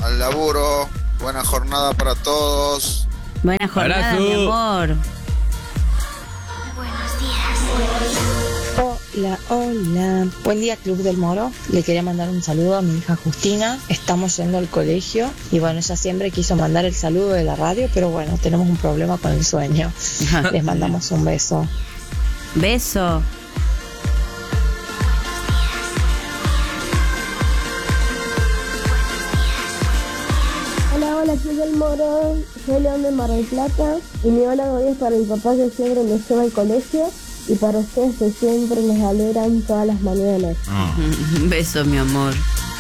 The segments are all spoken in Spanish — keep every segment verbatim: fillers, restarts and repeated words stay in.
al laburo. Buena jornada para todos. Buena jornada, Abrazo. mi amor. Hola, hola. Buen día, Club del Moro. Le quería mandar un saludo a mi hija Justina. Estamos yendo al colegio y bueno, ella siempre quiso mandar el saludo de la radio, pero bueno, tenemos un problema con el sueño. Les mandamos un beso. Beso. Hola, hola, Club del Moro. Soy León de Mar del Plata. Y mi hola de hoy es para mi papá que siempre me lleva al colegio. Y para ustedes que siempre nos alegran todas las mañanas. Oh. Beso, mi amor.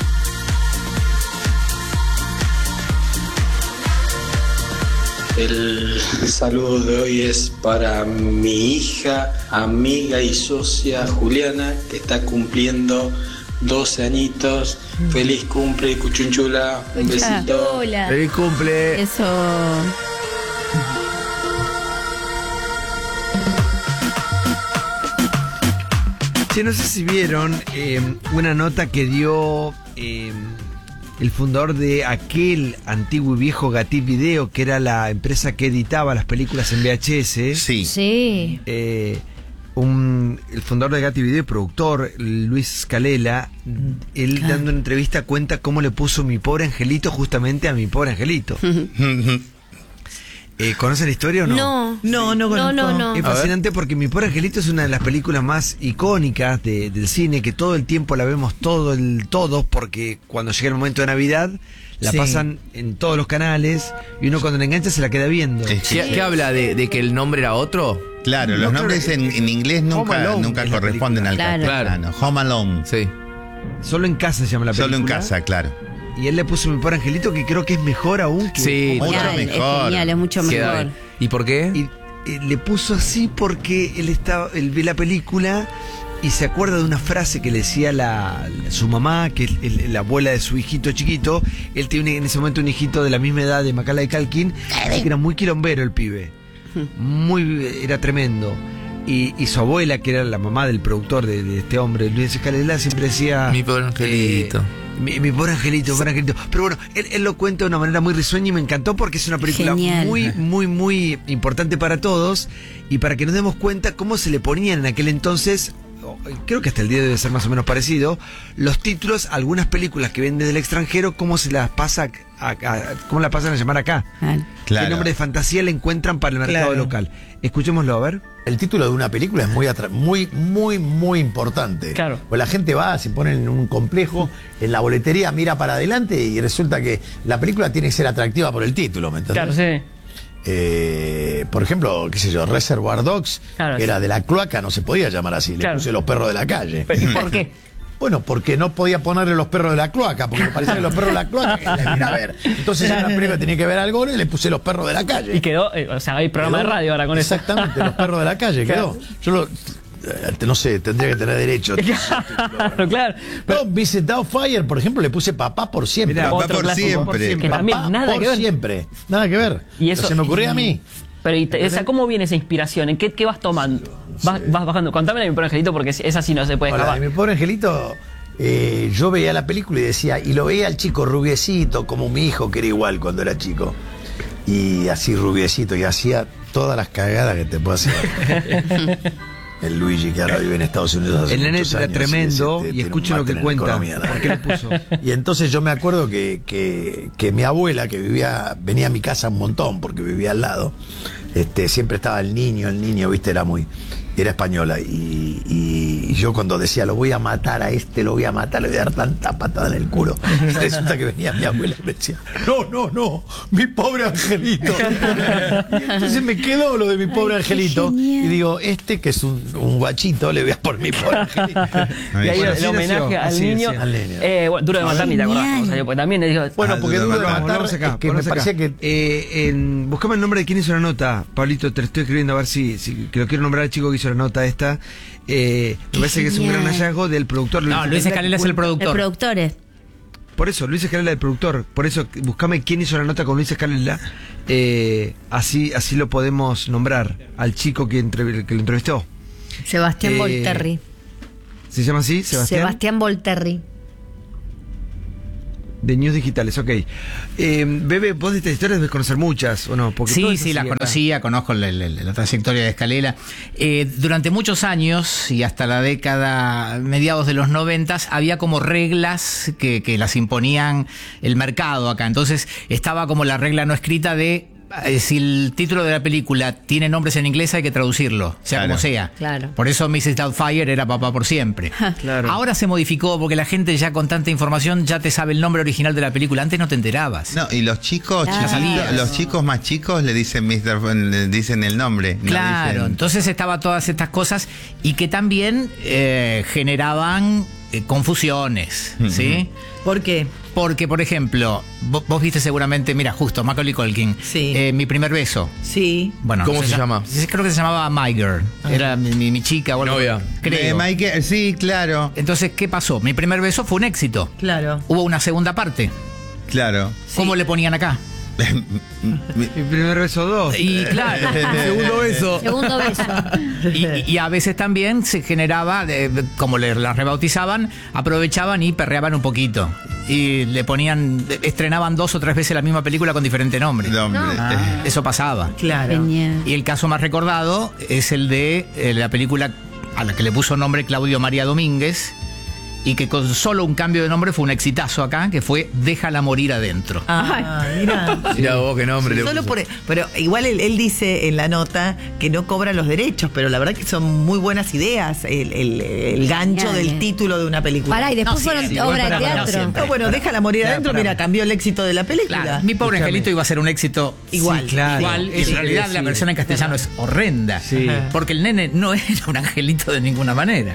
El saludo de hoy es para mi hija, amiga y socia Juliana, que está cumpliendo doce añitos. Feliz cumple, Cuchunchula. Un besito. Hola. ¡Feliz cumple! Eso. Che, no sé si vieron eh, una nota que dio eh, el fundador de aquel antiguo y viejo Gatit Video, que era la empresa que editaba las películas en V H S. Sí. Sí. Eh, un, el fundador de Gatit Video y productor, Luis Escalela, él Claro. dando una entrevista cuenta cómo le puso Mi Pobre Angelito justamente a Mi Pobre Angelito. Eh, ¿Conocen la historia o no? No. No, no conozco. No, no, no. Es fascinante porque Mi Pobre Angelito es una de las películas más icónicas de- del cine, que todo el tiempo la vemos todo el todos, porque cuando llega el momento de Navidad la Sí. pasan en todos los canales y uno cuando la engancha se la queda viendo. ¿Qué, qué habla de, de que el nombre era otro? Claro, los No, nombres pero, en, en inglés Home nunca, Alone nunca es la corresponden al película. Claro. castellano. Home Alone. Sí. Solo en casa se llama la película. Solo en casa, claro. Y él le puso Mi Pobre Angelito, que creo que es mejor aún que Sí. Mucho Genial, mejor. Es genial, es mucho Queda mejor. bien. ¿Y por qué? Y eh, le puso así porque él estaba, él ve la película y se acuerda de una frase que le decía la, la- su mamá, que es el- la abuela de su hijito chiquito. Él tiene en ese momento un hijito de la misma edad de Macaulay Culkin, así que era muy quilombero el pibe. Muy, era tremendo. Y, y su abuela, que era la mamá del productor de, de este hombre, Luis Escalela, siempre decía... Mi pobre angelito. eh, mi, mi pobre angelito, pobre angelito. Pero bueno, él, él lo cuenta de una manera muy risueña y me encantó porque es una película Genial. muy, muy, muy importante para todos y para que nos demos cuenta cómo se le ponían en aquel entonces, creo que hasta el día debe ser más o menos parecido, los títulos a algunas películas que ven desde el extranjero, cómo se las pasa a, a- cómo la pasan a llamar acá. Claro. Claro. ¿Qué nombre de fantasía le encuentran para el mercado Claro. local? Escuchémoslo, a ver. El título de una película es muy, atra- muy, muy, muy importante. Claro. Pues la gente va, se pone en un complejo, en la boletería, mira para adelante y resulta que la película tiene que ser atractiva por el título, ¿me entendés? Claro, sí. Eh, por ejemplo, qué sé yo, Reservoir Dogs, Claro, que sí. era de la cloaca, no se podía llamar así, le Claro. puse los perros de la calle. Pero, ¿y por qué? Bueno, porque no podía ponerle los perros de la cloaca, porque me parecía que los perros de la cloaca que la iba a ver. Entonces en la película tenía que ver algo y le puse los perros de la calle. Y quedó, eh, o sea, hay programa Quedó- de radio ahora con eso. Exactamente, los perros de la calle, Claro. quedó. Yo lo, eh, no sé, tendría que tener derecho. Claro, claro. No, Vincent Doubtfire, por ejemplo, le puse papá por siempre. Mirá, Papá Otro por clásico. siempre. Que Papá también nada por que ver. siempre. Nada que ver. Y eso- se me ocurría a mí. Pero, y te- o sea, ¿cómo viene esa inspiración? ¿En qué, qué vas tomando? Vas, vas bajando. Contame de mi pobre angelito porque esa sí no se puede Hola, escapar. mi pobre angelito, eh, yo veía la película y decía, y lo veía al chico rubiecito, como mi hijo que era igual cuando era chico. Y así rubiecito, y hacía todas las cagadas que te puedo hacer. El Luigi que ahora vive en Estados Unidos hace El nene muchos era años, tremendo sí, ese, y tiene un escuchen lo máster que en cuenta. economía, nada ¿Por que qué le ver. puso? Y entonces yo me acuerdo que, que, que mi abuela, que vivía, venía a mi casa un montón porque vivía al lado, este, siempre estaba el niño, el niño, viste, era muy, era española. Y, y- y yo cuando decía, lo voy a matar a este, lo voy a matar, le voy a dar tanta patada en el culo. Resulta que venía mi abuela y me decía, no, no, no, mi pobre angelito. Y entonces me quedó lo de mi pobre Ay, qué angelito. genial. Y digo, este que es un, un guachito, le voy a por mi pobre angelito. Y ahí Bueno, el así homenaje nació, al así niño. nació. Al niño. Eh, bueno, duro de matar ni te acordás Genial. cómo salió, porque también le digo. Bueno, Ah, porque duro de duro de matar. matar Volvamos acá, es que me volvamos acá. parecía que Eh, en, buscame el nombre de quién hizo la nota, Pablito, te lo estoy escribiendo a ver si, si que lo quiero nombrar al chico que hizo la nota esta. Eh, me Qué parece que es un gran genial. hallazgo del productor. No, Luis Escalela es el El productor. productor es. Por eso, Luis Escalela el productor. Por eso, buscame quién hizo la nota con Luis Escalela. Eh, así, así lo podemos nombrar al chico que, entre- que lo entrevistó. Sebastián Eh, Volterri. ¿Se llama así, Sebastián? Sebastián Volterri. De news digitales, ok. Eh, Bebe, vos de estas historias debes conocer muchas, ¿o no? Porque todo Sí, eso sí, las acá. conocía, conozco la, la- la trayectoria de Escalela. Eh, durante muchos años y hasta la década, mediados de los noventas, había como reglas que, que las imponían el mercado acá. Entonces estaba como la regla no escrita de eh, si el título de la película tiene nombres en inglés hay que traducirlo, sea Claro. como sea. Claro. Por eso missus Doubtfire era Papá por siempre. Claro. Ahora se modificó porque la gente ya con tanta información ya te sabe el nombre original de la película. Antes no te enterabas. No, y los chicos, Claro. chiquitos, los chicos más chicos le dicen mister le dicen el nombre. no Claro, dicen- entonces estaba todas estas cosas y que también eh, generaban eh, confusiones, ¿sí? ¿Por qué? Porque, por ejemplo, vos, vos viste seguramente, mira, justo, Macaulay Culkin, Sí. eh, Mi primer beso. Sí. Bueno, ¿Cómo se llama? sí, Creo que se llamaba My Girl, era mi, mi- mi chica o algo. Novia. Creo. Eh, Michael, sí, claro, Entonces, ¿qué pasó? Mi primer beso fue un éxito. Claro. Hubo una segunda parte. claro. ¿Cómo le ponían acá? Mi primer beso dos. Y claro, segundo beso. Segundo beso. Y, y a veces también se generaba, eh, como le las rebautizaban, aprovechaban y perreaban un poquito. Y le ponían, estrenaban dos o tres veces la misma película con diferente nombre. Nombre. Ah, eso pasaba. Claro. Genial. Y el caso más recordado es el de eh, la película a la que le puso nombre Claudio María Domínguez y que con solo un cambio de nombre fue un exitazo acá, que fue Déjala morir adentro. Ah, mira. Mira vos qué nombre le Solo puso. por, pero igual él, él dice en la nota que no cobra los derechos, pero la verdad que son muy buenas ideas el, el- el gancho Genial. del título de una película. Pará, y después No, sí, fueron sí, obras igual de para- no teatro. siempre. No, bueno, déjala morir Claro, adentro, para- mira, cambió el éxito de la película. Claro, mi pobre Escúchame. angelito iba a ser un éxito Igual. Sí, claro. igual. Eso En realidad quería la decir. versión en castellano es horrenda. Sí. Porque el nene no era un angelito de ninguna manera.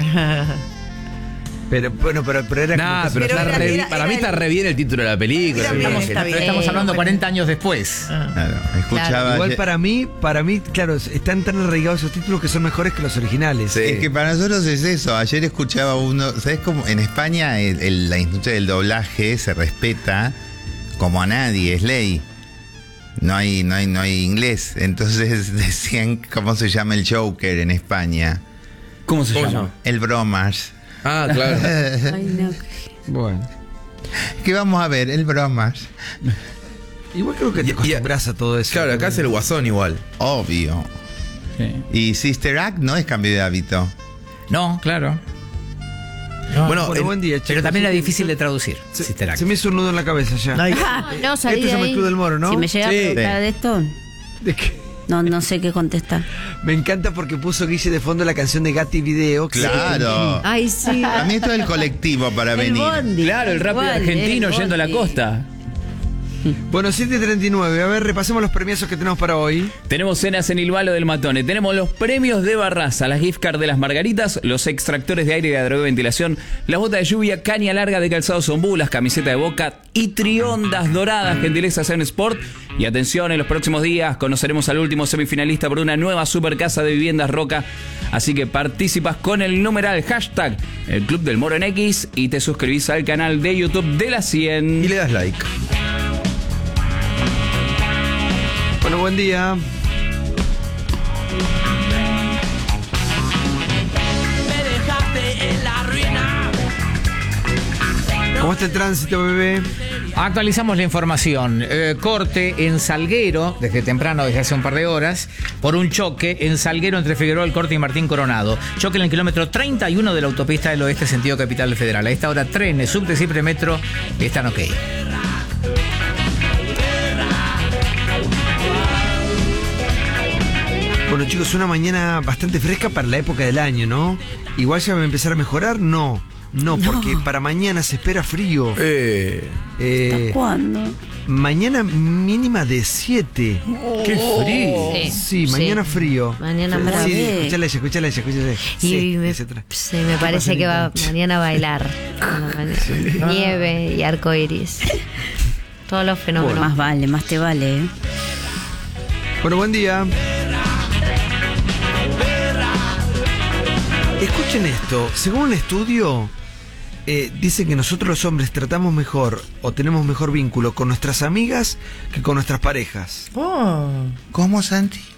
Pero bueno, pero, pero era Nah, como que- pero, Pero está era- re- era- para era mí está el- re bien el título de la película. Era sí. bien, Estamos, está bien. estamos hablando Bueno. cuarenta años después. Claro, escuchaba. Igual ayer- para mí, para mí, claro, están tan arraigados esos títulos que son mejores que los originales. Sí. Es que para nosotros es eso. Ayer escuchaba uno. ¿Sabes cómo? En España el- el- la industria del doblaje se respeta como a nadie, es ley. No hay, no hay, no hay inglés. Entonces decían cómo se llama el Joker en España. ¿Cómo se ¿Cómo llama? se llama? El Bromas. Ah, claro. Ay, no. Bueno. ¿Qué vamos a ver? El Bromas. Igual creo que te Y- y- acostumbras a todo eso. Claro, acá es el guasón igual. Obvio. Y Sister Act no es cambio de hábito. No, claro. Bueno, Bueno, el- buen día, chicos. Pero también era Sí, difícil de traducir. Se, Sister Act. se me hizo un nudo en la cabeza ya. Ay, Ah, no, salí Este de se llama ahí. el Club del Moro, ¿no? Si me llega Sí. a preguntar de esto, ¿De qué? no, no sé qué contestar. Me encanta porque puso Guille de fondo la canción de Gatti Video. que- Claro. Ay, sí. A mí esto es el colectivo para El venir. bondi. Claro, el rápido Igual, argentino el yendo a la bondi. costa. Bueno, siete treinta y nueve. A ver, repasemos los premiazos que tenemos para hoy. Tenemos cenas en Ilvalo del Matone, tenemos los premios de Barraza, las gift cards de las Margaritas, los extractores de aire y de ventilación, las botas de lluvia, caña larga de calzado Zombú, las camisetas de Boca y triondas doradas, gentilezas en Sport. Y atención, en los próximos días conoceremos al último semifinalista por una nueva super casa de viviendas Roca. Así que participas con el numeral hashtag el Club del Moro en X y te suscribís al canal de YouTube de la cien. Y le das like. Bueno, buen día. ¿Cómo está el tránsito, bebé? Actualizamos la información. Eh, corte en Salguero, desde temprano, desde hace un par de horas, por un choque en Salguero entre Figueroa del Corte y Martín Coronado. Choque en el kilómetro treinta y uno de la autopista del Oeste, sentido Capital Federal. A esta hora, trenes, subtes y premetro están ok. Bueno, chicos, una mañana bastante fresca para la época del año, ¿no? Igual ya va a empezar a mejorar, no. No, porque para mañana se espera frío. Eh, Eh, ¿Cuándo? mañana mínima de siete. ¡Qué frío! Sí. Sí, mañana frío. Mañana Sí, bravo. sí, escuchale ella, escuchale ella, escuchale ella. Y Sí, me, etcétera. sí, me parece que va mañana a bailar. Con la mañana. Nieve y arco iris. Todos los fenómenos. Más vale, más te vale, ¿eh? Bueno, buen día. Escuchen esto. Según un estudio, eh, dice que nosotros los hombres tratamos mejor o tenemos mejor vínculo con nuestras amigas que con nuestras parejas. Oh. ¿Cómo, Santi?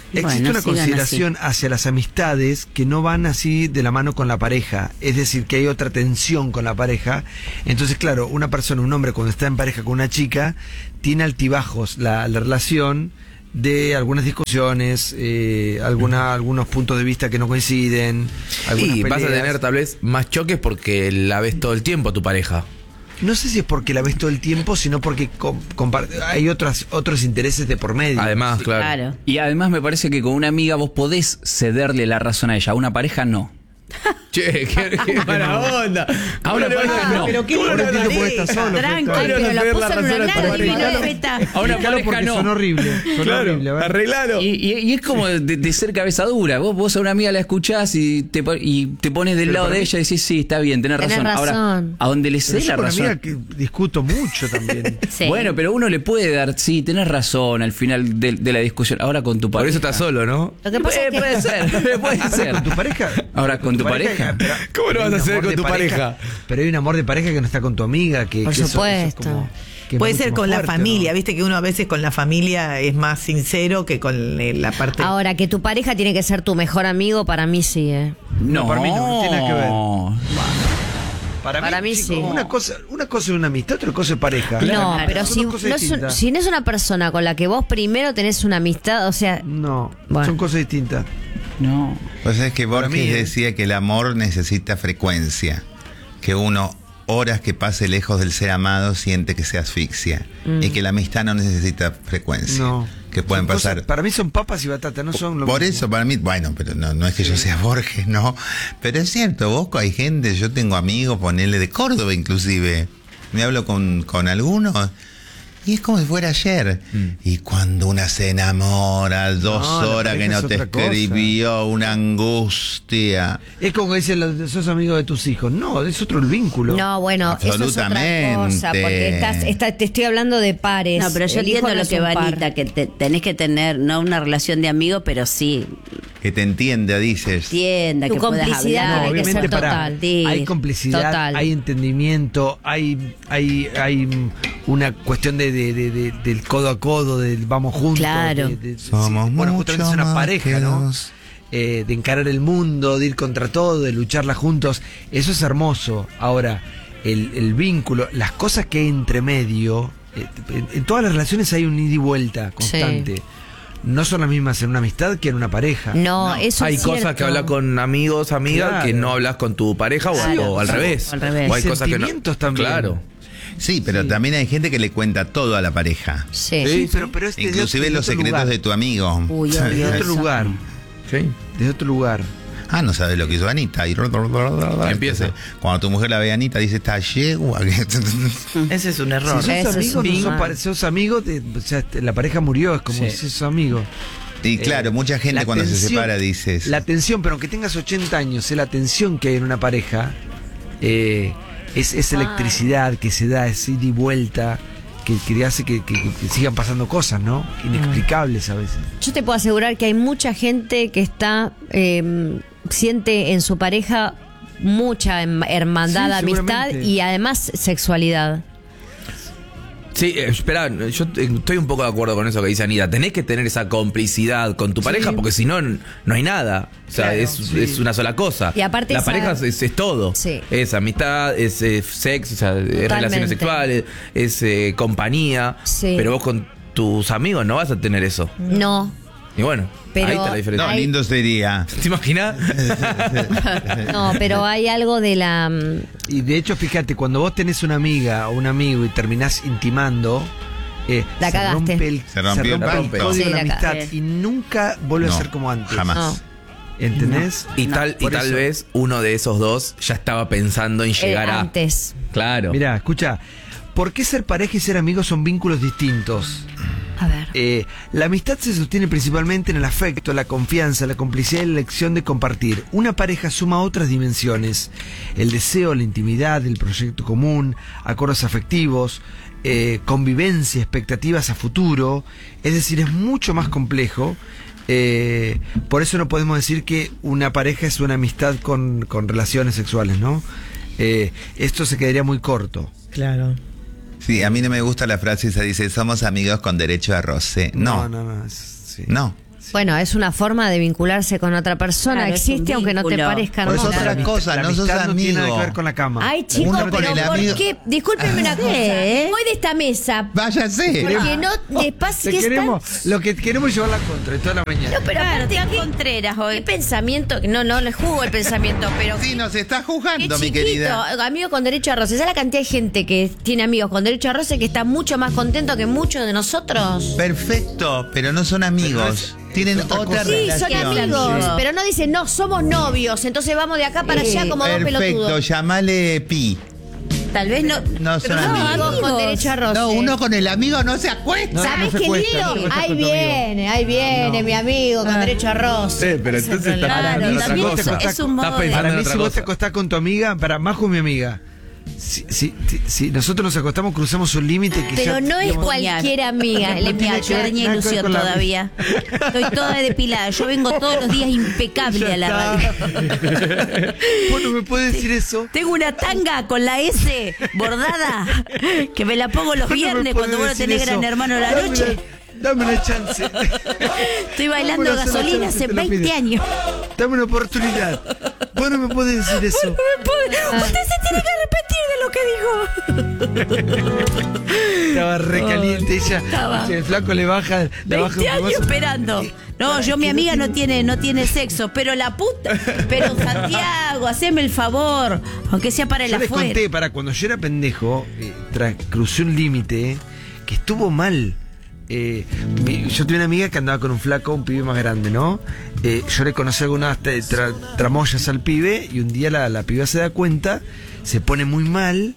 Existe Bueno, una sigan consideración hacia las amistades que no van así de la mano con la pareja. Es decir, que hay otra tensión con la pareja. Entonces, claro, una persona, un hombre, cuando está en pareja con una chica, tiene altibajos la, la relación de algunas discusiones, eh, alguna, algunos puntos de vista que no coinciden. Y vas a peleas. tener tal vez más choques porque la ves todo el tiempo a tu pareja. No sé si es porque la ves todo el tiempo, sino porque com- compar- hay otras, otros intereses de por medio. Además, claro. Claro. Y además me parece que con una amiga vos podés cederle la razón a ella, a una pareja no. Che, qué, qué mala onda. A una pareja no. Pero qué Ahora buena entiendo por pareja. estar solo. Tranqui, Ahora pero la hacer puso la en una razón al gran pareja. divino feta. A una Explícalo pareja porque no. son horribles. Son Claro, horribles, a ver. arreglalo. Y, y- y es como de, de ser cabeza dura. Vos, vos a una amiga la escuchás y te, po- y te pones del Pero lado para de mí- ella y decís, sí, está bien, tenés Tenés razón. Ahora, razón. a donde le Pero cedes yo la con razón. amiga que discuto mucho también. Sí. Bueno, pero uno le puede dar, sí, tenés razón al final de, de la discusión. Ahora con tu pareja. Por eso estás solo, ¿no? Lo que pasa Puede, es que puede ser, puede Ahora, ser. con tu pareja. Ahora con tu pareja. pero- ¿Cómo lo pero vas hay a un hacer amor con de tu pareja? Pero hay un amor de pareja que no está con tu amiga. Que, Por que eso- eso es supuesto. como- que es Puede mucho ser más con la fuerte, familia, ¿no? viste que uno a veces con la familia es más sincero que con eh, la parte... Ahora, que tu pareja tiene que ser tu mejor amigo, para mí sí, ¿eh? No, para mí no, no tiene nada que ver. Para, Para mí chicos, sí. Una cosa, una cosa es una amistad, otra cosa es pareja. No, pero Son si dos no, cosas es un- distintas. si no es una persona con la que vos primero tenés una amistad, o sea, No, Bueno. son cosas distintas. no. Pues es que Para Borges mí, ¿eh? decía que el amor necesita frecuencia, que uno horas que pase lejos del ser amado siente que se asfixia Mm. y que la amistad no necesita frecuencia, No. que pueden Son cosas- pasar. para mí son papas y batata, no son lo Por mismo. eso, para mí, bueno, pero no, no es que yo sea Borges, no. Pero es cierto, vos hay gente, yo tengo amigos, ponele de Córdoba inclusive. Me hablo con, con algunos y es como si fuera ayer. Y cuando una se enamora, dos No, la horas que pareja no es te otra cosa. escribió, una angustia. Es como que dicen, los- sos amigo de tus hijos. No, es otro el vínculo. no, bueno, eso es otra Absolutamente. cosa, porque estás, está- te estoy hablando de pares. No, pero yo El hijo entiendo no lo es que un va par. Anita, que te- tenés que tener, no una relación de amigo, pero sí Que te entienda, dices. tienda, Tu que puedas complicidad hablar. tiene que ser pará, total. hay complicidad, Total. hay entendimiento, hay hay hay mm, una cuestión de, de- de- de- del codo a codo, del vamos juntos. Claro. de- de- Somos bueno, justamente es mucho una más pareja, que ¿no? dos. Eh, de encarar el mundo, de ir contra todo, de lucharla juntos. Eso es hermoso. Ahora, el, el vínculo, las cosas que hay entre medio, eh, en, en todas las relaciones hay un ida y vuelta constante. No son las mismas en una amistad que en una pareja. No, eso Hay es cosas cierto. que hablas con amigos, amigas, Claro. que no hablas con tu pareja o, Claro. o al revés. O al revés. O hay cosas que no. Sentimientos también. Claro. Sí, pero también hay gente que le cuenta todo a la pareja. Sí. Sí, pero, pero es de- Inclusive de los otro secretos lugar. de tu amigo. Uy, De obvio, otro eso. lugar. Sí. De otro lugar. Ah, no sabes lo que hizo Anita. Y Empieza. Entonces, cuando tu mujer la ve a Anita, dice, está yegua. Ese es un error. Si sos Eso es amigos, un no sos, mal. pare- sos amigos, de- o sea, te- la pareja murió, es como Sí. si sos amigo. Y claro, Eh, mucha gente la cuando se tensión- separa dices. La tensión, pero aunque tengas ochenta años, es la tensión que hay en una pareja, eh, es, es electricidad que se da, es ida y vuelta, que, que hace que, que- que sigan pasando cosas, ¿no? Inexplicables a veces. Yo te puedo asegurar que hay mucha gente que está, eh, siente en su pareja mucha em- hermandad, Sí, amistad seguramente. y además sexualidad. Sí, eh, espera, yo estoy un poco de acuerdo con eso que dice Anita. Tenés que tener esa complicidad con tu pareja porque si no, no hay nada. O sea, Claro, es, sí. es una sola cosa. Y aparte la esa- pareja es, es todo. Sí. Es amistad, es, eh, sexo, o sea, es relaciones sexuales, es eh, compañía. Sí. Pero vos con tus amigos no vas a tener eso. No, Y bueno, Pero ahí está la diferencia. No, hay- lindo sería. ¿Te imaginas? no, pero hay algo de la... mm, Y de hecho, fíjate, cuando vos tenés una amiga o un amigo y terminás intimando, eh, La se cagaste. rompe el, Se rompió el el pacto. código Sí, de la la amistad cagaste. y nunca vuelve No, a ser como antes. jamás. No. ¿Entendés? Y No, tal, y por tal eso. vez uno de esos dos ya estaba pensando en eh, llegar a. antes. Claro. Mirá, escucha, ¿por qué ser pareja y ser amigos son vínculos distintos? A ver. Eh, la amistad se sostiene principalmente en el afecto, la confianza, la complicidad y la elección de compartir. Una pareja suma otras dimensiones: el deseo, la intimidad, el proyecto común, acuerdos afectivos, eh, convivencia, expectativas a futuro. Es decir, es mucho más complejo. Eh, por eso no podemos decir que una pareja es una amistad con, con relaciones sexuales, ¿no? Eh, esto se quedaría muy corto. Claro. Sí, a mí no me gusta la frase esa, dice, somos amigos con derecho a roce. No, no, no. es- sí. no. Bueno, es una forma de vincularse con otra persona. Claro, es Existe un aunque no te vínculo. parezca Pero es hermosa. otra La cosa, amistad- no la sos amistad no tiene nada que amigo. ver con la cama. Ay, chicos, Uno con pero el ¿por amigo- qué? Discúlpenme una cosa. ¿Eh? Voy de esta mesa. Váyase. Porque no les pase Te que están... queremos, lo que queremos es llevarla contra y toda la mañana. No, pero Claro, aparte, tan ¿qué, Contreras hoy. qué pensamiento? No, no le juzgo el pensamiento, pero... Sí, nos está Qué juzgando, mi chiquito, querida. amigo con derecho a roce. ¿Sabes la cantidad de gente que tiene amigos con derecho a roce que está mucho más contento que muchos de nosotros? Perfecto, pero no son amigos. Tienen otra otra cosa. Sí, relación. son amigos, pero no dicen, no, somos novios, entonces vamos de acá para allá como dos Perfecto, pelotudos. llamale Pi. Tal vez no. No son No, amigos. amigos con derecho a roce. No, uno con el amigo no se acuesta. No, ¿Sabes no se qué cuesta, lindo? no se cuesta Ahí con tu amigo. viene, ahí viene mi amigo con derecho a roce. Sí, pero entonces está Claro, pensando en otra también cosa. es un modo Estás de- pensando Para en mí, otra si vos te cosa. acostás con tu amiga, para Majo es mi amiga. Si, si, si- si nosotros nos acostamos, cruzamos un límite que Pero ya, no es digamos, cualquier amiga. No Le tiene mira, que yo ver tenía nada que ver ilusión con la- todavía. Estoy toda depilada. Yo vengo todos los días impecable a la radio. Vos no me puedes decir eso. Tengo una tanga con la S bordada que me la pongo los Vos no me viernes cuando podés vos no decir tenés eso. Gran Hermano a la Dame noche. una- Dame una chance. Estoy bailando Dame una sola gasolina chance, hace te lo veinte pido. años. Dame una oportunidad. Vos no me podés decir eso. No me puede- Usted se tiene que arrepentir de lo que dijo. Estaba recaliente ella. Estaba. El flaco le baja, le baja veinte un años poco. esperando. No, yo, mi amiga no tiene, no tiene sexo, pero la puta. Pero Santiago, haceme el favor. Aunque sea para el Yo les afuera. conté, para cuando yo era pendejo, eh, tra- crucé un límite eh, que estuvo mal. Eh, mi- yo tuve una amiga que andaba con un flaco, un pibe más grande, ¿no? Eh, yo le conocí algunas tra- tra- tramoyas al pibe y un día la, la piba se da cuenta, se pone muy mal.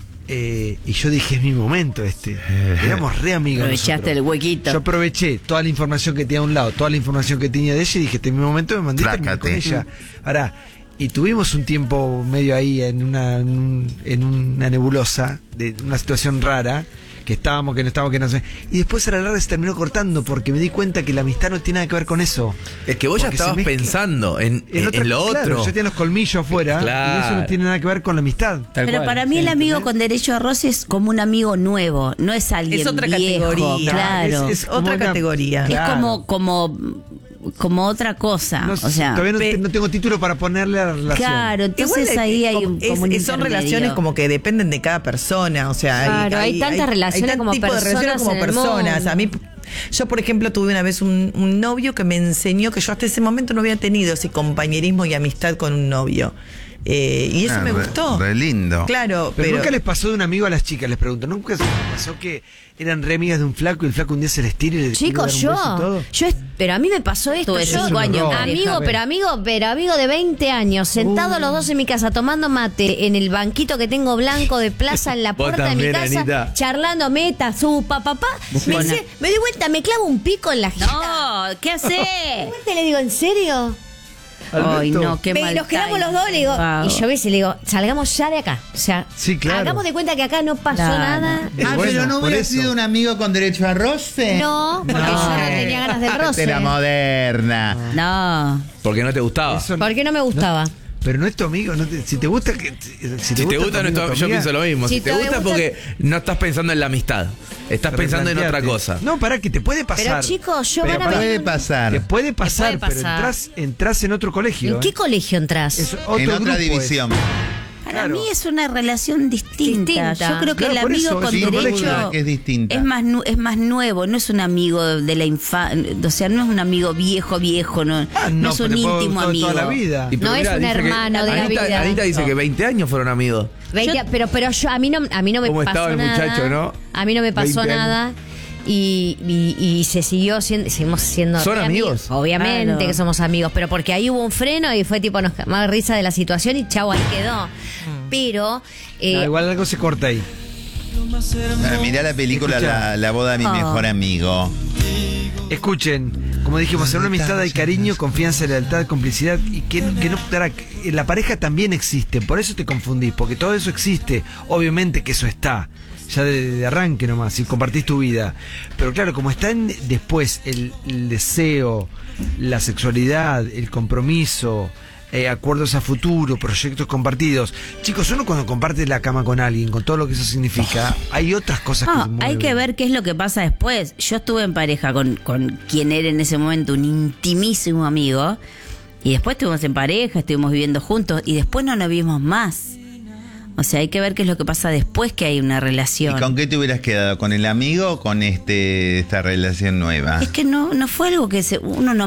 Eh, y yo dije, es mi momento este. Éramos re amigos. Aprovechaste nosotros. el huequito. Yo aproveché toda la información que tenía a un lado, toda la información que tenía de ella y dije, este es mi momento, me mandé a terminar con Trácate. ella. Ahora, y tuvimos un tiempo medio ahí en una, en, un- en una nebulosa, de una situación rara, que estábamos, que no estábamos, que no sé. Y después a la larga se terminó cortando porque me di cuenta que la amistad no tiene nada que ver con eso. Es que vos ya Porque se estabas mezcla- pensando en, en, otra- en lo claro, otro. yo tenía los colmillos afuera y eso Claro. no tiene nada que ver con la amistad. Tal Pero cual. para mí el amigo con derecho a roce es como un amigo nuevo, no es alguien Es otra viejo, categoría. claro. Es- Es, como Otra una- categoría. Claro. como, como, como otra cosa. No, o sea, todavía no, pe- te- no tengo título para ponerle a la relación. claro, entonces Igual, ahí eh, hay como- un, es- como un son intermedio. relaciones como que dependen de cada persona, o sea, Claro, hay tantas relaciones tal como tipo de relaciones personas como en el personas. mundo. A mí, yo por ejemplo tuve una vez un, un novio que me enseñó que yo hasta ese momento no había tenido ese compañerismo y amistad con un novio. Eh, y eso Ah, me re- gustó. re lindo. Claro, Pero, pero, nunca les pasó de un amigo a las chicas, les pregunto, ¿nunca les pasó que eran re amigas de un flaco y el flaco un día se les tira y le Chicos, quiere dar un beso y yo, todo? yo, es- pero a mí me pasó esto. Tuve Yo, cinco años de amigo, pareja. pero amigo, pero amigo de veinte años, sentados Uh. los dos en mi casa, tomando mate en el banquito que tengo blanco de plaza en la Vos puerta de mi también, casa, Anita. charlando meta, supa, papá. Me, Buscona. dice- me doy vuelta, me clavo un pico en la jeta. No, ¿qué hace? Me doy vuelta y le digo, ¿en serio? Ay, no, qué Me- mal nos quedamos timing. los dos, le digo, Wow. y yo ves y le digo, salgamos ya de acá. O sea, Sí, claro. hagamos de cuenta que acá no pasó Claro. nada. Ah, Bueno, pero no por hubiera eso. sido un amigo con derecho a roce. No, porque yo no tenía ganas del roce. De la moderna. No. Porque no te gustaba. Eso- Porque no me gustaba. Pero no es tu amigo, no te- si te gusta que si Si te gusta, tu no amigo, está- tu yo amiga, pienso lo mismo. Si Si te te gusta, gusta- porque no estás pensando en la amistad. Estás pensando en otra replanteate. cosa. No, pará, que te puede pasar. Pero chicos, yo Pero van a ver. puede pasar. Te puede pasar, puede pero pasar. entras, entras en otro colegio. ¿En qué ¿eh? colegio entras? Es otro En otra grupo, división. Para Claro. mí es una relación distinta. Distinta. Yo creo que Claro, el por amigo eso, con sin duda derecho que es distinta. es más nu- es más nuevo, no es un amigo de la infancia, o sea, no es un amigo viejo viejo, no, Ah, no, no, es pero un te puede íntimo gustar amigo. toda la vida. Y pero No es un dice que- hermano de la Anita, vida. Anita dice que veinte años fueron amigos. veinte, Yo- pero pero yo a mí no a mí no me ¿Cómo pasó estaba el nada. muchacho, no? A mí no me pasó veinte años. nada. Y, y, y se siguió siendo, seguimos siendo ¿Son re amigos? Obviamente Claro. que somos amigos, pero porque ahí hubo un freno y fue tipo nos más risa de la situación y chau, ahí quedó. Pero eh, No, igual algo se corta ahí. Ah, mirá la película Escucha. la, la boda de mi Oh. mejor amigo. Escuchen, como dijimos, en una amistad hay cariño, confianza, lealtad, complicidad y que, que no para- en la pareja también existen, por eso te confundís, porque todo eso existe, obviamente que eso está, ya de, de arranque nomás, si compartís tu vida. Pero claro, como están después el, el deseo, la sexualidad, el compromiso, eh, acuerdos a futuro, proyectos compartidos. Chicos, uno cuando comparte la cama con alguien, con todo lo que eso significa, hay otras cosas No, que mueven. hay que ver qué es lo que pasa después. Yo estuve en pareja con, con quien era en ese momento un intimísimo amigo, y después estuvimos en pareja, estuvimos viviendo juntos, y después no nos vimos más. O sea, hay que ver qué es lo que pasa después que hay una relación. ¿Y con qué te hubieras quedado? ¿Con el amigo o con este esta relación nueva? Es que no, no fue algo que se, uno no